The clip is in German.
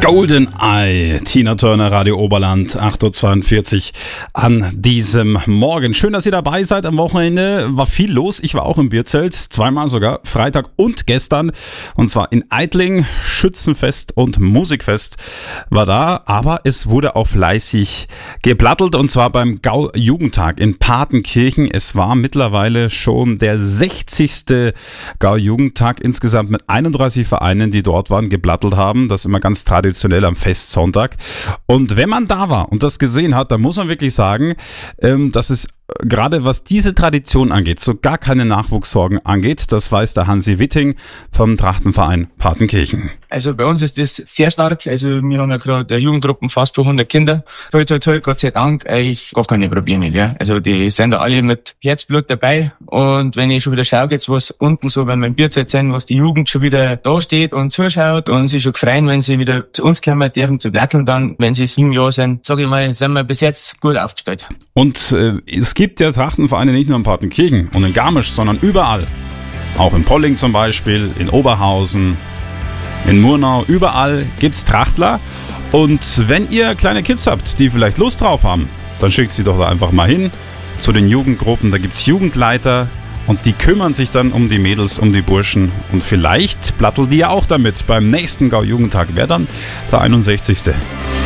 Golden Eye, Tina Turner, Radio Oberland, 8.42 Uhr an diesem Morgen. Schön, dass ihr dabei seid. Am Wochenende war viel los. Ich war auch im Bierzelt, zweimal sogar, Freitag und gestern. Und zwar in Eitling, Schützenfest und Musikfest war da. Aber es wurde auch fleißig geplattelt und zwar beim Gau-Jugendtag in Partenkirchen. Es war mittlerweile schon der 60. Gau-Jugendtag, insgesamt mit 31 Vereinen, die dort waren, geplattelt haben. Das immer ganz traditionell am Festsonntag. Und wenn man da war und das gesehen hat, dann muss man wirklich sagen, dass es gerade was diese Tradition angeht, so gar keine Nachwuchssorgen angeht. Das weiß der Hansi Witting vom Trachtenverein Partenkirchen. Also bei uns ist das sehr stark. Also wir haben ja gerade Jugendgruppen fast für 100 Kinder. Toll, toll, toll, Gott sei Dank. Ich gar keine Probleme, ja. Also die sind da alle mit Herzblut dabei. Und wenn ich schon wieder schaue, jetzt was unten so, wenn wir im Bierzelt sind, was die Jugend schon wieder da steht und zuschaut und sich schon freuen, wenn sie wieder zu uns kommen dürfen zu platteln, dann, wenn sie 7 Jahre sind, sage ich mal, sind wir bis jetzt gut aufgestellt. Und es gibt ja Trachtenvereine nicht nur in Partenkirchen und in Garmisch, sondern überall. Auch in Polling zum Beispiel, in Oberhausen, in Murnau, überall gibt's Trachtler. Und wenn ihr kleine Kids habt, die vielleicht Lust drauf haben, dann schickt sie doch da einfach mal hin zu den Jugendgruppen. Da gibt's Jugendleiter und die kümmern sich dann um die Mädels, um die Burschen. Und vielleicht platteln die ja auch damit beim nächsten Gau-Jugendtag. Wer dann? Der 61.